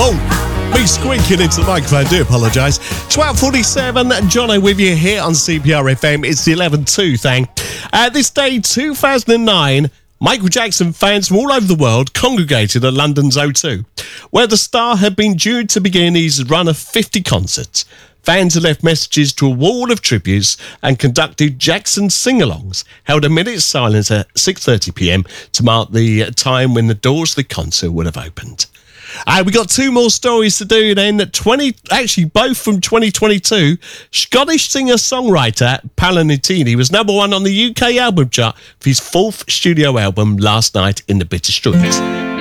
Me squeaking into the microphone, do apologise. 12:47, Jono with you here on CPR FM. It's the 11-2 thing. This day, 2009, Michael Jackson fans from all over the world congregated at London's O2, where the star had been due to begin his run of 50 concerts. Fans had left messages to a wall of tributes and conducted Jackson sing-alongs, held a minute's silence at 6:30pm to mark the time when the doors of the concert would have opened. We got two more stories to do then. Both from 2022. Scottish singer-songwriter Paolo Nutini was number one on the UK album chart for his fourth studio album, Last Night in the Bitter Street.